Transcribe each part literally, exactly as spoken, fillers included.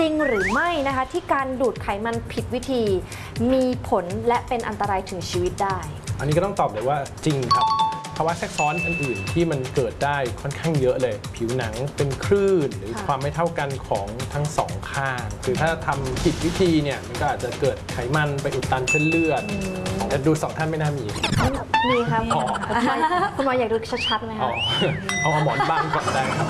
ริงหรือไม่นะคะที่การดูดไขมันผิดวิธีมีผลและเป็นอันตรายถึงชีวิตได้อันนี้ก็ต้องตอบเลยว่าจริงครับภาวะแทรกซ้อนอื่นๆที่มันเกิดได้ค่อนข้างเยอะเลยผิวหนังเป็นคลื่นหรือความไม่เท่ากันของทั้งสองข้างคือถ้าทำผิดวิธีเนี่ยมันก็อาจจะเกิดไขมันไปอุดตันเส้นเลือดแต่ดูสองท่านไม่น่ามีมีครับคุณหมออยากดูชัดๆไหมคะเอาหมอนบ้างก่อนได้ครับ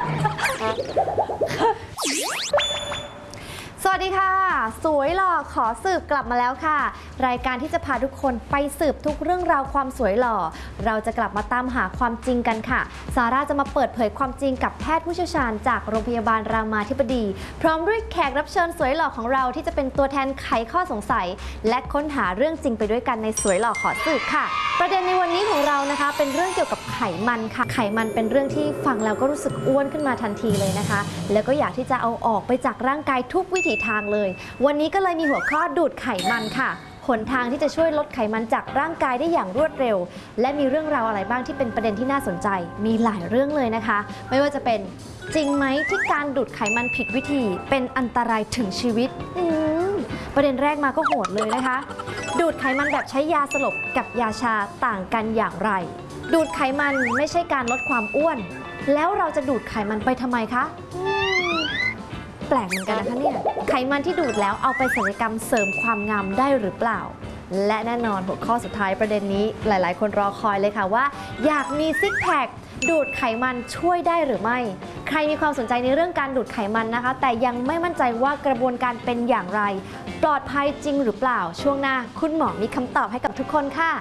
สวัสดีค่ะสวยหล่อขอสืบกลับมาแล้วค่ะรายการที่จะพาทุกคนไปสืบทุกเรื่องราวความสวยหล่อเราจะกลับมาตามหาความจริงกันค่ะซาร่าจะมาเปิดเผยความจริงกับแพทย์ผู้เชี่ยวชาญจากโรงพยาบาลรามาธิบดีพร้อมด้วยแขกรับเชิญสวยหล่อของเราที่จะเป็นตัวแทนไขข้อสงสัยและค้นหาเรื่องจริงไปด้วยกันในสวยหล่อขอสืบค่ะประเด็นในวันนี้ของเรานะคะเป็นเรื่องเกี่ยวกับไขมันค่ะไขมันเป็นเรื่องที่ฟังแล้วก็รู้สึกอ้วนขึ้นมาทันทีเลยนะคะแล้วก็อยากที่จะเอาออกไปจากร่างกายทุกวิถีทางเลยวันนี้ก็เลยมีหัวข้อดูดไขมันค่ะหนทางที่จะช่วยลดไขมันจากร่างกายได้อย่างรวดเร็วและมีเรื่องราวอะไรบ้างที่เป็นประเด็นที่น่าสนใจมีหลายเรื่องเลยนะคะไม่ว่าจะเป็นจริงไหมที่การดูดไขมันผิดวิธีเป็นอันตรายถึงชีวิตประเด็นแรกมาก็โหดเลยนะคะดูดไขมันแบบใช้ยาสลบกับยาชาต่างกันอย่างไรดูดไขมันไม่ใช่การลดความอ้วนแล้วเราจะดูดไขมันไปทำไมคะแปลกเหมือนกันนะคะเนี่ยไขมันที่ดูดแล้วเอาไปศัลยกรรมเสริมความงามได้หรือเปล่าและแน่นอนหัวข้อสุดท้ายประเด็นนี้หลายๆคนรอคอยเลยค่ะว่าอยากมีซิกแพคดูดไขมันช่วยได้หรือไม่ใครมีความสนใจในเรื่องการดูดไขมันนะคะแต่ยังไม่มั่นใจว่ากระบวนการเป็นอย่างไรปลอดภัยจริงหรือเปล่าช่วงหน้าคุณหมอมีคำตอบให้กับทุกคนค่ะ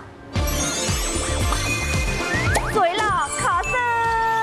สวยหล่อขอเสิร์ฟ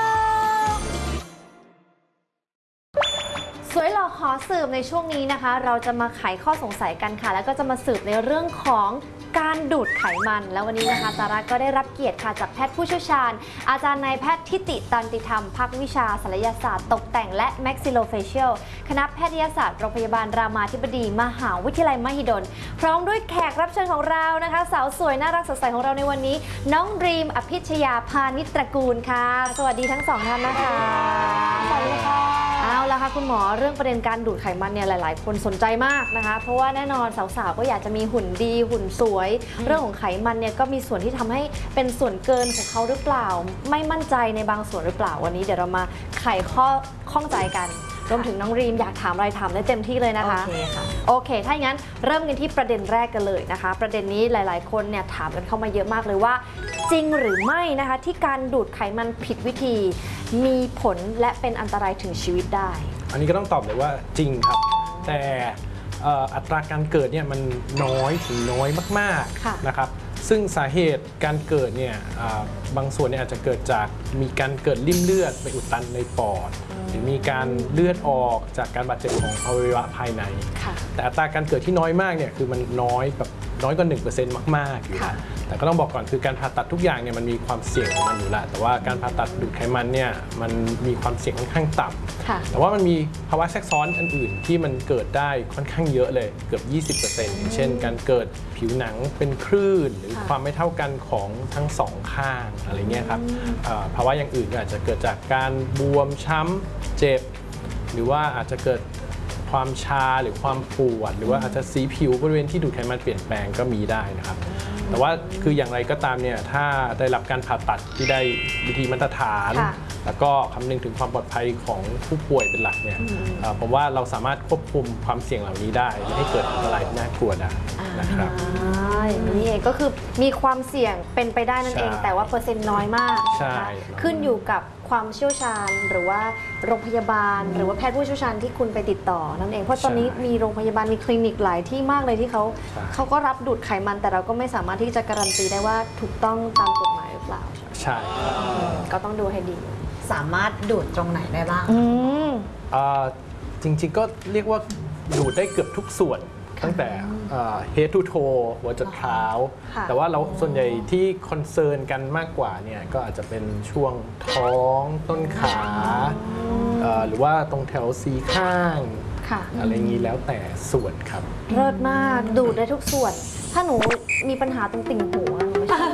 สวยหล่อขอสืบในช่วงนี้นะคะเราจะมาไขข้อสงสัยกันค่ะแล้วก็จะมาสืบในเรื่องของการดูดไขมันแล้ววันนี้นะคะซาร่าก็ได้รับเกียรติค่ะจากแพทย์ผู้เชี่ยวชาญอาจารย์นายแพทย์ทิติตันติธรรมภาควิชาศัลยศาสตร์ตกแต่งและ Maxillofacial คณะแพทยศาสตร์โรงพยาบาลรามาธิบดีมหาวิทยาลัยมหิดลพร้อมด้วยแขกรับเชิญของเรานะคะสาวสวยน่ารักสดใสของเราในวันนี้น้องดรีมอภิชยาพานิชตระกูลค่ะสวัสดีทั้งสองท่านนะคะสวัสดีค่ะเอาละค่ะคุณหมอเรื่องประเด็นการดูดไขมันเนี่ยหลายๆคนสนใจมากนะคะเพราะว่าแน่นอนสาวๆก็อยากจะมีหุ่นดีหุ่นสวยเรื่องของไขมันเนี่ยก็มีส่วนที่ทำให้เป็นส่วนเกินของเขาหรือเปล่าไม่มั่นใจในบางส่วนหรือเปล่าวันนี้เดี๋ยวเรามาไขข้อข้องใจกันรวมถึงน้องรีมอยากถามอะไรถามได้เต็มที่เลยนะคะโอเคค่ะโอเคถ้าอย่างนั้นเริ่มกันที่ประเด็นแรกกันเลยนะคะประเด็นนี้หลายๆคนเนี่ยถามกันเข้ามาเยอะมากเลยว่าจริงหรือไม่นะคะที่การดูดไขมันผิดวิธีมีผลและเป็นอันตรายถึงชีวิตได้อันนี้ก็ต้องตอบเลยว่าจริงครับแต่อัตราการเกิดเนี่ยมันน้อยถึงน้อยมากๆนะครับซึ่งสาเหตุการเกิดเนี่ยบางส่วนเนี่ยอาจจะเกิดจากมีการเกิดริ่มเลือดไปอุดตันในปอดหรือมีการเลือดออกจากการบาดเจ็บของอวัยวะภายในแต่อัตราการเกิดที่น้อยมากเนี่ยคือมันน้อยแบบน้อยกว่า หนึ่งเปอร์เซ็นต์ มากๆอยู่แล้วแต่ก็ต้องบอกก่อนคือการผ่าตัดทุกอย่างเนี่ยมันมีความเสี่ยงของมันอยู่แล้วแต่ว่าการผ่าตัดดูดไขมันเนี่ยมันมีความเสี่ยงค่อนข้างต่ำแต่ว่ามันมีภาวะแทรกซ้อนอื่นๆที่มันเกิดได้ค่อนข้างเยอะเลยเกือบ ยี่สิบเปอร์เซ็นต์ อย่างเช่นการเกิดผิวหนังเป็นคลื่นหรือความไม่เท่ากันของทั้งสองข้างอะไรเงี้ยครับภาวะอย่างอื่นก็อาจจะเกิดจากการบวมช้ำเจ็บหรือว่าอาจจะเกิดความชาหรือความปวดหรือว่าอาจจะสีผิวบริเวณที่ดูดไขมันเปลี่ยนแปลงก็มีได้นะครับแต่ว่าคืออย่างไรก็ตามเนี่ยถ้าได้รับการผ่าตัดที่ได้วิธีมาตรฐานแล้วก็คำนึงถึงความปลอดภัยของผู้ป่วยเป็นหลักเนี่ยผมว่าเราสามารถควบคุมความเสี่ยงเหล่านี้ได้ไม่ให้เกิดอันตรายน่ากลัวได้นะครับอย่างนี้เองก็คือมีความเสี่ยงเป็นไปได้นั่นเองแต่ว่าเปอร์เซ็นต์น้อยมากขึ้นอยู่กับความเชี่ยวชาญหรือว่าโรงพยาบาลหรือว่าแพทย์ผู้เชี่ยวชาญที่คุณไปติดต่อนั่นเองเพราะตอนนี้มีโรงพยาบาลมีคลินิกหลายที่มากเลยที่เขาเขาก็รับดูดไขมันแต่เราก็ไม่สามารถที่จะการันตีได้ว่าถูกต้องตามกฎหมายหรือเปล่าใช่ก็ต้องดูให้ดีสามารถดูดตรงไหนได้บ้างจริงๆก็เรียกว่าดูดได้เกือบทุกส่วนตั้งแต่ head to toe หัวจรดเท้าแต่ว่าเราส่วนใหญ่ที่คอนเซิร์นกันมากกว่าเนี่ยก็อาจจะเป็นช่วงท้องต้นขาหรือว่าตรงแถวสีข้างอะไรงี้แล้วแต่ส่วนครับเลิศมากดูดได้ทุกส่วนถ้าหนูมีปัญหาตรงติ่งหู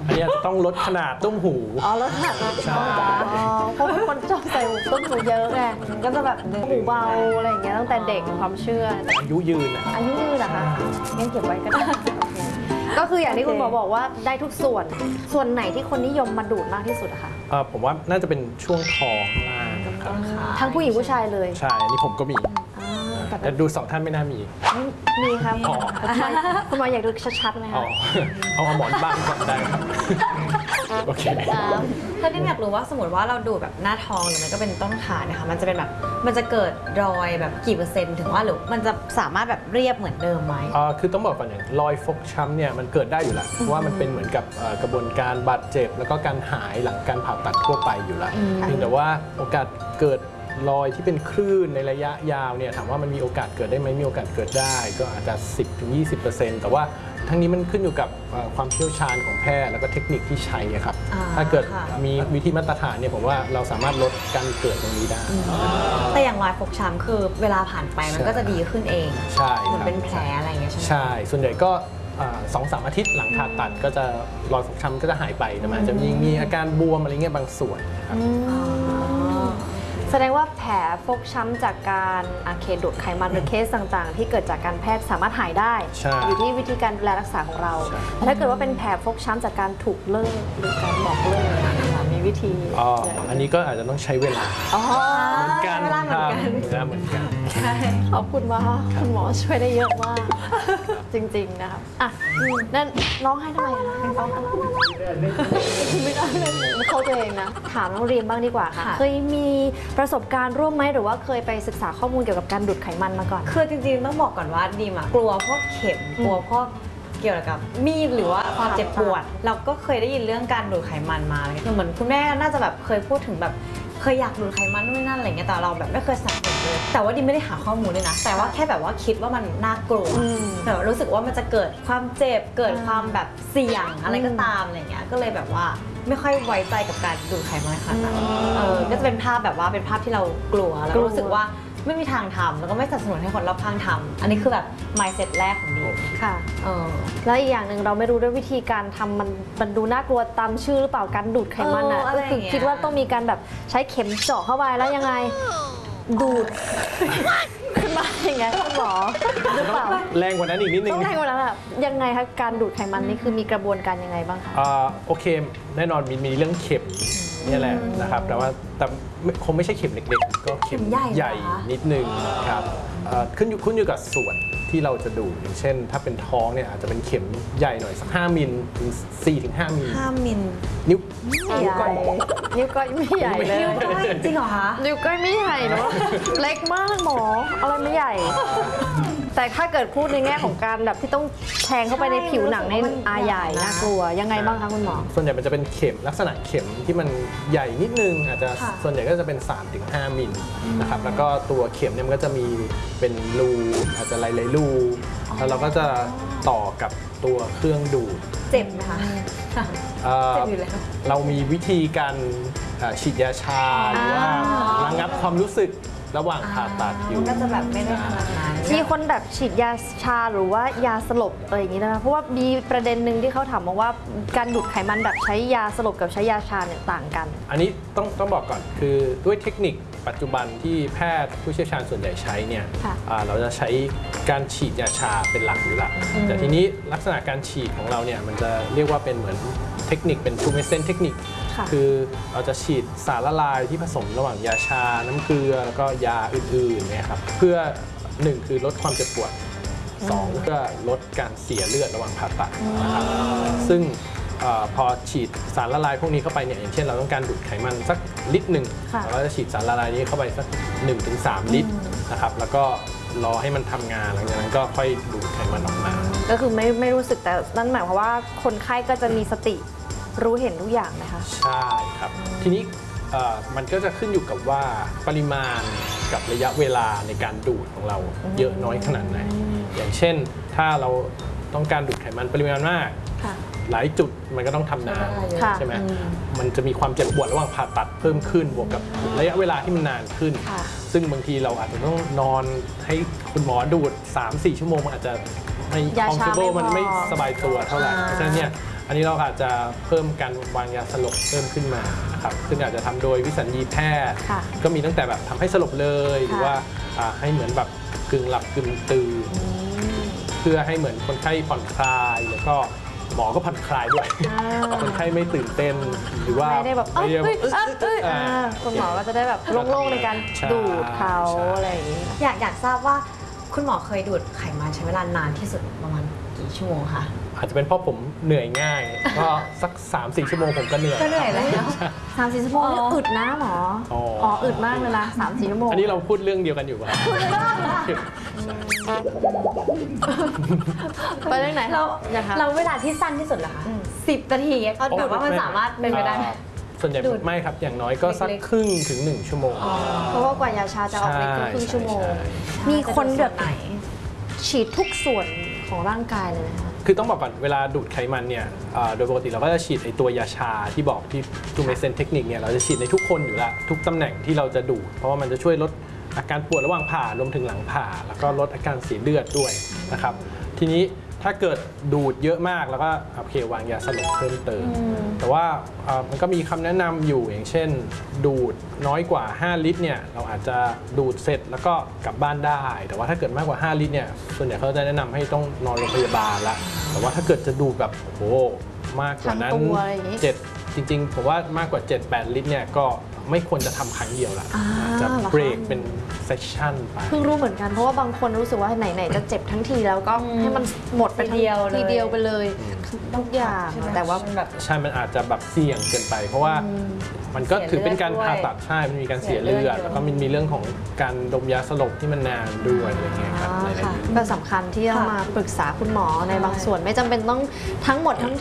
อันนี้อาจจะต้องลดขนาดตุ้มหูอ๋อแล้วหักใช่อ๋อเพราะคนชอบใส่หูต้นหูเยอะไงมันก็จะแบบหูเบาอะไรอย่างเงี้ยตั้งแต่เด็กความเชื่ออายุยืนนะอายุยืนเหรอคะงั้นเก็บไว้ก็ได้ ก็คืออย่างที่คุณหมอบอกว่าได้ทุกส่วน ส่วนไหนที่คนนิยมมาดูดมากที่สุดอะคะเอ่อผมว่าน่าจะเป็นช่วงคอข้างล่างนะครับทั้งผู้หญิงผู้ชายเลยใช่ อันนี้ผมก็มีอ่าแต่แต่ดูสองท่านไม่น่ามีมีครับอ๋อคุณหมออยากดูชัดๆไหมอ๋อคะเอาเอาหมอนบ้างก่อนได้ครับ โอเคถ้าที่อยากรู้ว่าสมมติว่าเราดูแบบหน้าท้องหรือมันก็เป็นต้นขาเนี่ยค่ะมันจะเป็นแบบมันจะเกิดรอยแบบกี่เปอร์เซ็นต์ถึงว่าหรือมันจะสามารถแบบเรียบเหมือนเดิมไหมอ่าคือต้องบอกก่อนอย่างรอยฟกช้ำเนี่ยมันเกิดได้อยู่แล้วเพราะว่ามันเป็นเหมือนกับเอ่อกระบวนการบาดเจ็บ แล้วก็การหายหลังการผ่าตัดทั่วไปอยู่แล้วเพียงแต่ว่าโอกาสเกิดรอยที่เป็นคลื่นในระยะยาวเนี่ยถามว่ามันมีโอกาสเกิดได้ไหมมีโอกาสเกิดได้ ก็อาจจะ สิบถึงยี่สิบเปอร์เซ็นต์ แต่ว่าทั้งนี้มันขึ้นอยู่กับเอ่อความเชี่ยวชาญของแพทย์แล้วก็เทคนิคที่ใช้อะครับอ่าถ้าเกิดค่ะมีวิธีมาตรฐานเนี่ยผมว่าเราสามารถลดการเกิดตรงนี้ได้แต่อย่างรอยฟกช้ำคือเวลาผ่านไปมันก็จะดีขึ้นเองใช่เหมือนครับเป็นแผลอะไรอย่างเงี้ยใช่ไหมใช่ ส่วนใหญ่ก็สองสามอาทิตย์หลังผ่าตัดก็จะรอยฟกช้ำก็จะหายไปแต่มันอาจจะมีมีอาการบวมอะไรเงี้ยบางส่วนครับแสดงว่าแผลฟกช้ำจากการอาเคดูดไขมันหรือเคสต่างๆ ที่เกิดจากการแพทย์สามารถหายได้ใช่อยู่ที่วิธีการดูแลรักษาของเราใช่แต่ถ้าเกิดว่าเป็นแผลฟกช้ำจากการถูกเลิกหรือการบอกเลิกนะคะมีวิธีอ๋ออันนี้ก็อาจจะต้องใช้เวลาอ๋อเหมือนกันเวลาเหมือนกันเวลาเหมือนกันใช่ขอบคุณมากคุณหมอช่วยได้เยอะมากจริงๆนะครับอ่ะอืมนั่นร้องไห้ทำไมอะร้องไห้ไม่ได้เลยเขาตัวเองนะถามน้องเรียนบ้างดีกว่าค่ะค่ะเคยมีประสบการณ์ร่วมไหมหรือว่าเคยไปศึกษาข้อมูลเกี่ยวกับการดูดไขมันมาก่อนคือจริงๆต้องบอกก่อนว่าดีมอะกลัวพวกเข็มกลัวพวกเกี่ยวกับมีดหรือว่าความเจ็บปวด เราก็เคยได้ยินเรื่องการดูดไขมันมาอะไรเงี้ยเหมือนคุณแม่น่าจะแบบเคยพูดถึงแบบเคยอยากดูดไขมันนู่นนนั่นอะไรเงี้ยแต่เราแบบไม่เคยสนับสนุนเลยแต่ว่าดิมไม่ได้หาข้อมูลเลยนะแต่ว่าแค่แบบว่าคิดว่ามันน่ากลัวอืมแต่ว่ารู้สึกว่ามันจะเกิดความเจ็บเกิดความแบบเสี่ยงอะไรก็ตามอะไรเงี้ยก็เลยแบบว่าไม่ค่อยไว้ใจกับการดูดไขมันขนาดนั้นเออก็จะเป็นภาพแบบว่าเป็นภาพที่เรากลัวแล้วก็รู้สึกว่าไม่มีทางทำแล้วก็ไม่สนับสนุนให้คนรอบข้างทำอันนี้คือแบบ mindset แรกของดิมค่ะเออแล้วอีกอย่างหนึ่งเราไม่รู้ด้วยวิธีการทำมันมันดูน่ากลัวตามชื่อหรือเปล่าการดูดไขมันอ่ะเอออะไรก็คืออย่างเงี้ยคิดว่าต้องมีการแบบใช้เข็มเจาะเข้าไปแล้วยังไง ดูด ขึ้นมาอย่างเงี้ยคุณหมอหรือเปล่าแรงกว่านั้นอีกนิดนึงต้องแรงกว่านั้นอะยังไงคะการดูดไขมันนี่คือมีกระบวนการยังไงบ้างคะอ่าโอเค แน่นอนมีมีเรื่องเข็มเนี่ยแหละนะครับ แต่ว่าแต่ไม่คงไม่ใช่เข็มเล็กๆ ก็เข็มเข็มใหญ่ใหญ่เหรอคะนิดนึงครับเอ่อขึ้นอยู่ขึ้นอยู่กับส่วนที่เราจะดูดอย่างเช่น ถ้าเป็นท้องเนี่ยอาจจะเป็นเข็มใหญ่หน่อยสักห้ามิลถึงสี่ถึงห้ามิลห้ามิลนิ้วใหญ่นิ้วก้อยไม่ใหญ่เลยนิ้วก้อยจริงเหรอคะนิ้วก้อยไม่ใหญ่เนาะเล็กมากหมออะไรไม่ใหญ่ แต่ถ้าเกิดพูดในแง่ของการแบบที่ต้องแทงเข้าไปในผิวหนังในอาใหญ่น่ากลัวยังไงบ้างคะคุณหมอส่วนใหญ่มันจะเป็นเข็มลักษณะเข็มที่มันใหญ่นิดนึงอาจจะค่ะส่วนใหญ่ก็จะเป็น สามถึงห้า มิลนะครับแล้วก็ตัวเข็มเนี่ยมันก็จะมีเป็นรูอาจจะหลายๆรูแล้วเราก็จะต่อกับตัวเครื่องดูดเจ็บไหมคะเอ่อเจ็บอยู่แล้วเรามีวิธีการเอ่อฉีดยาชาหรือว่าระงับความรู้สึกระหว่างผ่าตัดอยู่มันก็จะแบบไม่ได้ขนาดนั้นมีคนแบบฉีดยาชาหรือว่ายาสลบอะไรอย่างนี้นะคะเพราะว่ามีประเด็นหนึ่งที่เขาถามมาว่าการดูดไขมันแบบใช้ยาสลบกับใช้ยาชาเนี่ยต่างกันอันนี้ต้องต้องบอกก่อนคือด้วยเทคนิคปัจจุบันที่แพทย์ผู้เชี่ยวชาญส่วนใหญ่ใช้เนี่ยค่ะอ่าเราจะใช้การฉีดยาชาเป็นหลักอยู่ละแต่ทีนี้ลักษณะการฉีดของเราเนี่ยมันจะเรียกว่าเป็นเหมือนเทคนิคเป็นทูเมเซนเทคนิคค่ะคือเราจะฉีดสารละลายที่ผสมระหว่างยาชา น้ำเกลือแล้วก็ยาอื่นๆเนี่ยครับเพื่อหนึ่งคือลดความเจ็บปวดสองเพื่อลดการเสียเลือดระหว่างผ่าตัดนะครับซึ่งเออพอฉีดสารละลายพวกนี้เข้าไปเนี่ยอย่างเช่นเราต้องการดูดไขมันสักลิตรหนึ่งค่ะเราก็จะฉีดสารละลายนี้เข้าไปสัก หนึ่งถึงสาม ลิตรนะครับแล้วก็รอให้มันทำงานหลังจากนั้นก็ค่อยดูดไขมันออกมาก็คือไม่ไม่รู้สึกแต่นั่นหมายความว่าคนไข้ก็จะมีสติรู้เห็นทุกอย่างนะคะใช่ครับ ทีนี้เอ่อมันก็จะขึ้นอยู่กับว่าปริมาณกับระยะเวลาในการดูดของเราเยอะน้อยขนาดไหน อย่างเช่นถ้าเราต้องการดูดไขมันปริมาณมากค่ะหลายจุดมันก็ต้องทำนานค่ะใช่ไหมมันจะมีความเจ็บปวดระหว่างผ่าตัดเพิ่มขึ้นบวกกับระยะเวลาที่มันนานขึ้นค่ะซึ่งบางทีเราอาจจะต้องนอนให้คุณหมอดูด สามสี่ ชั่วโมงมันอาจจะไม่ยาชา comfortable ไม่พอมันไม่สบายตัวเท่าไหร่อ่าเพราะฉะนั้นเนี่ยอันนี้เราอาจจะเพิ่มการวางยาสลบเพิ่มขึ้นมานะครับซึ่งอาจจะทำโดยวิสัญญีแพทย์ค่ะก็มีตั้งแต่แบบทำให้สลบเลยหรือว่าอ่าให้เหมือนแบบกึ่งหลับกึ่งตื่นเพื่อให้เหมือนคนไข้ผ่อนคลายแล้วก็หมอก็ผ่อนคลายด้วยอ่าคนไข้ไม่ตื่นเต้นหรือว่าไม่ได้แบบเอ้ยไม่ได้เอ้ยแบบเอ้ยเอ้ยอ่าอ่าคุณหมอก็จะได้แบบโล่งๆในการใช่ดูดเขาใช่อะไรอย่างนี้อยากอยากทราบว่าคุณหมอเคยดูดไขมันใช้เวลานานที่สุดประมาณกี่ชั่วโมงคะอาจจะเป็นเพราะผมเหนื่อยง่าย ก็สัก สามถึงสี่ ชั่วโมงผมก็เหนื่อยก็เหนื่อยแล้วสามสี่ชั่วโมงนี่อ๋ออึดนะหมออ๋ออ๋ออึดมากเลยนะสามสี่ชั่วโมงอันนี้เราพูดเรื่องเดียวกันอยู่ป่ะไปเรื่องไหนเราอย่างคะเราเวลาที่สั้นที่สุดเหรอคะอืมสิบนาทีเงี้ยเขาดูดว่ามันสามารถเป็นไปได้ไหมอ่าส่วนใหญ่ดูดไม่ครับ อย่างน้อยก็สักเล็กๆครึ่งถึงหนึ่งชั่วโมงเพราะว่ากว่ายาชาจะออกฤทธิ์ก็ครึ่งชั่วโมงใช่ใช่มีคนแบบไหนฉีดทุกส่วนของร่างกายเลยนะคะคือต้องบอกก่อนเวลาดูดไขมันเนี่ยอ่าโดยปกติเราก็จะฉีดไอตัวยาชาที่บอกที่ทูเมเซนเทคนิคเนี่ยเราจะฉีดในทุกคนอยู่แล้วทุกตำแหน่งที่เราจะดูดเพราะว่ามันจะช่วยลดอาการปวดระหว่างผ่ารวมถึงหลังผ่า แล้วก็ลดอาการเสียเลือดด้วยนะครับทีนี้ถ้าเกิดดูดเยอะมากแล้วก็โอเควางยาสลบเพิ่มเติม แต่ว่าอ่ามันก็มีคำแนะนำอยู่อย่างเช่น ดูดน้อยกว่า ห้า ลิตรเนี่ยเราอาจจะดูดเสร็จแล้วก็กลับบ้านได้ แต่ว่าถ้าเกิดมากกว่า ห้า ลิตรเนี่ยส่วนใหญ่เขาจะแนะนำให้ต้องนอนโรงพยาบาลละแต่ว่าถ้าเกิดจะดูดแบบโอ้โหมากกว่านั้นทั้งตัวอะไรอย่างงี้เจ็ดจริงๆผมว่ามากกว่า เจ็ดแปด ลิตรเนี่ยก็ไม่ควรจะทำครั้งเดียวละอ่าอาจจะเหรอคะเบรกเป็นเซสชั่นไปเพิ่งรู้เหมือนกันเพราะว่าบางคนรู้สึกว่าไหนๆจะเจ็บทั้งทีแล้วก็ให้มันหมดไปทั้งทีเดียวเลยทีเดียวไปเลยทุกอย่างใช่ไหมแต่ว่ามันแบบใช่ มันอาจจะแบบเสี่ยงเกินไป เพราะว่ามันก็ถือเป็นการผ่าตัดใช่ มันมีการเสียเลือด แล้วก็มันมีเรื่องของการดมยาสลบที่มันนานด้วยอะไรเงี้ยครับอ่าหลายๆค่ะอย่างก็สำคัญที่ต้องค่ะมาปรึกษาคุณหมอในบางส่วนไม่จำเป็นต้องทั้งหมดทั้ง